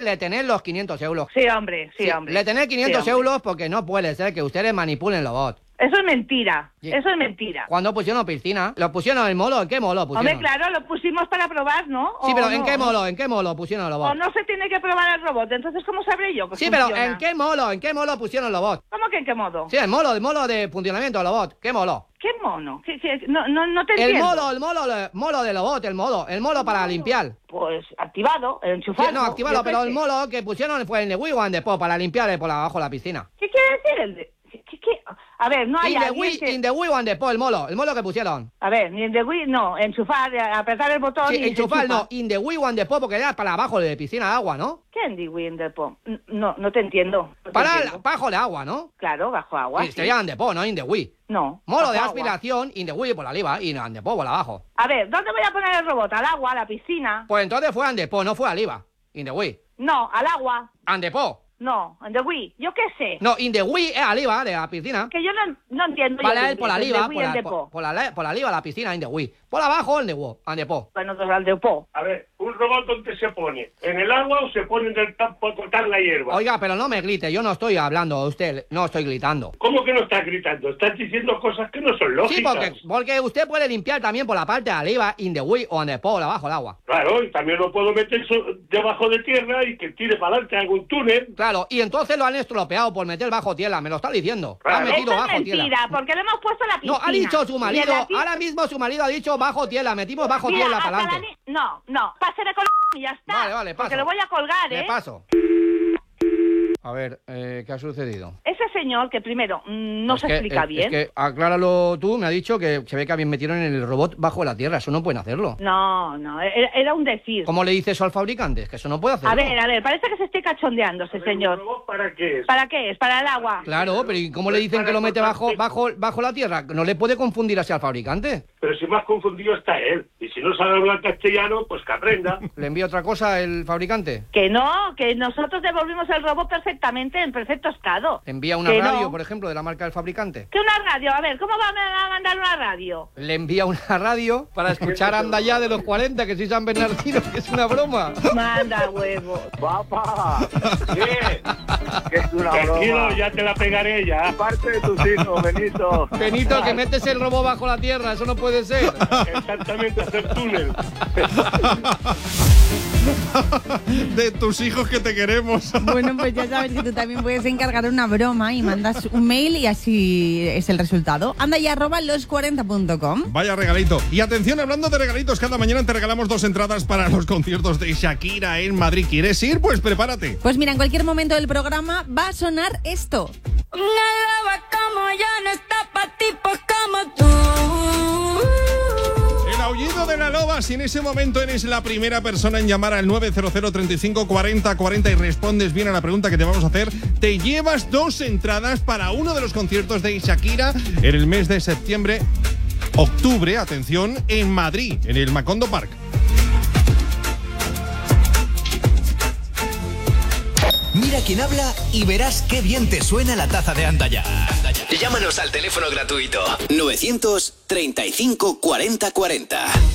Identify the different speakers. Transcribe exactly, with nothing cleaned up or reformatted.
Speaker 1: le tenés los quinientos euros.
Speaker 2: Sí, hombre, sí, sí hombre.
Speaker 1: Le tenés quinientos
Speaker 2: sí,
Speaker 1: euros porque no puede ser que ustedes manipulen los bots.
Speaker 2: Eso es mentira, sí. Eso es mentira.
Speaker 1: ¿Cuándo pusieron piscina? ¿Lo pusieron en el molo? ¿En qué molo pusieron?
Speaker 2: Hombre, claro, lo pusimos para probar, ¿no?
Speaker 1: Sí, pero
Speaker 2: ¿en
Speaker 1: no? qué molo? ¿En qué molo pusieron los bots?
Speaker 2: O no se tiene que probar el robot, entonces ¿cómo sabré yo que
Speaker 1: Sí,
Speaker 2: funciona?
Speaker 1: pero ¿en qué molo? ¿En qué molo pusieron los bots?
Speaker 2: ¿Cómo que en qué modo?
Speaker 1: Sí, el molo, el molo de funcionamiento de los bots. ¿Qué molo?
Speaker 2: ¿Qué mono? ¿Qué, qué? No, no, no te
Speaker 1: el
Speaker 2: entiendo.
Speaker 1: Molo, el molo, el molo de los bots, el molo, el molo para limpiar.
Speaker 2: Pues activado, enchufado.
Speaker 1: Sí, no, activado, pero el molo que pusieron fue el de Wii One después para limpiar por abajo la piscina.
Speaker 2: ¿Qué quiere decir el de...? ¿Qué, qué? A ver, no hay
Speaker 1: in the Wii, que... in the Wii One después, el molo, el molo que pusieron.
Speaker 2: A ver, ni in the Wii, no, enchufar, apretar el botón
Speaker 1: sí,
Speaker 2: y
Speaker 1: enchufar, no, in the Wii One después porque era para abajo de piscina de agua, ¿no?
Speaker 2: ¿Qué en the Wii in the po? No, no te entiendo. No te
Speaker 1: para
Speaker 2: entiendo.
Speaker 1: La, bajo de agua, ¿no?
Speaker 2: Claro, bajo agua,
Speaker 1: sí. Sería en the po, no in the Wii.
Speaker 2: No.
Speaker 1: Molo de aspiración, agua. In the Wii por la arriba y en the po por abajo.
Speaker 2: A ver, ¿dónde voy a poner el robot? ¿Al agua, a la piscina?
Speaker 1: Pues entonces fue en the po, no fue arriba. In the Wii.
Speaker 2: No, al agua.
Speaker 1: En the po.
Speaker 2: No, en the Wii, yo qué sé.
Speaker 1: No, in the Wii es arriba de la piscina.
Speaker 2: Que yo no, no entiendo.
Speaker 1: Vale, por la arriba, por la, por, por, la, por la arriba la piscina, in the Wii. Por abajo, en the Wii, en the po.
Speaker 2: Bueno, entonces al de po.
Speaker 3: A ver, ¿un robot dónde se pone? ¿En el agua o se pone en el campo a cortar la hierba?
Speaker 1: Oiga, pero no me grite, yo no estoy hablando a usted, no estoy gritando.
Speaker 3: ¿Cómo que no estás gritando? Estás diciendo cosas que no son lógicas.
Speaker 1: Sí, porque, porque usted puede limpiar también por la parte de arriba, in the Wii o en the po, por abajo el agua.
Speaker 3: Claro, y también lo puedo meter debajo de tierra y que tire para adelante algún túnel.
Speaker 1: Claro, y entonces lo han estropeado por meter bajo tierra, me lo está diciendo.
Speaker 3: Claro.
Speaker 1: Han metido
Speaker 2: Eso
Speaker 1: bajo
Speaker 2: es mentira,
Speaker 1: tierra.
Speaker 2: porque le hemos puesto la piscina.
Speaker 1: No, ha dicho su marido,
Speaker 2: la
Speaker 1: ahora mismo su marido ha dicho bajo tierra, metimos bajo
Speaker 2: Mira,
Speaker 1: tierra para adelante.
Speaker 2: Ni... No, no, pase de color y ya está.
Speaker 1: Vale, vale, paso.
Speaker 2: Porque lo voy a colgar, ¿eh?
Speaker 1: Le paso. A ver, eh, ¿qué ha sucedido?
Speaker 2: Ese señor que primero mmm, no
Speaker 1: es
Speaker 2: se
Speaker 1: que,
Speaker 2: explica
Speaker 1: es,
Speaker 2: bien.
Speaker 1: Es que acláralo tú, me ha dicho que se ve que habían metido en el robot bajo la tierra, eso no pueden hacerlo.
Speaker 2: No, no, era, era un decir.
Speaker 1: ¿Cómo le dice eso al fabricante? Es que eso no puede hacerlo.
Speaker 2: A ver, a ver, parece que se esté cachondeando ese señor.
Speaker 3: ¿El robot para qué es?
Speaker 2: ¿Para qué es? ¿Para el agua?
Speaker 1: Claro, pero ¿y cómo le dicen que lo mete bajo, bajo, bajo la tierra? ¿No le puede confundir así al fabricante?
Speaker 3: Pero si más confundido está él. Y si no sabe hablar castellano, pues que aprenda.
Speaker 1: ¿Le envía otra cosa el fabricante?
Speaker 2: Que no, que nosotros devolvimos el robot perfectamente, en perfecto estado.
Speaker 1: ¿Le envía una
Speaker 2: que
Speaker 1: radio,
Speaker 2: no.
Speaker 1: por ejemplo, de la marca del fabricante?
Speaker 2: ¿Qué una radio? A ver, ¿cómo va a mandar una radio?
Speaker 1: Le envía una radio para escuchar Anda Ya de los cuarenta, que soy San Bernardino, que es una broma.
Speaker 2: Manda huevo.
Speaker 4: ¡Papá! ¿Qué? Que es una
Speaker 3: Tranquilo,
Speaker 4: broma.
Speaker 3: ya te la pegaré ya.
Speaker 4: Parte de tus hijos, Benito.
Speaker 1: Benito, que metes el robot bajo la tierra, eso no puede ser.
Speaker 3: Exactamente, hacer túnel.
Speaker 5: De tus hijos que te queremos.
Speaker 6: Bueno, pues ya sabes que tú también puedes encargar una broma y mandas un mail y así es el resultado. Anda ya arroba los cuarenta punto com.
Speaker 5: Vaya regalito. Y atención, hablando de regalitos, cada mañana te regalamos dos entradas para los conciertos de Shakira en Madrid. ¿Quieres ir? Pues prepárate.
Speaker 6: Pues mira, en cualquier momento del programa va a sonar esto.
Speaker 7: Una loba como yo no está pa' tipos como tú.
Speaker 5: El aullido de la loba, si en ese momento eres la primera persona en llamar al nueve cero cero, treinta y cinco, cuarenta, cuarenta y respondes bien a la pregunta que te vamos a hacer, te llevas dos entradas para uno de los conciertos de Shakira en el mes de septiembre, octubre, atención, en Madrid, en el Macondo Park.
Speaker 8: Mira quién habla y verás qué bien te suena la taza de Anda Ya.
Speaker 9: Llámanos al teléfono gratuito nueve treinta y cinco, cuarenta, cuarenta.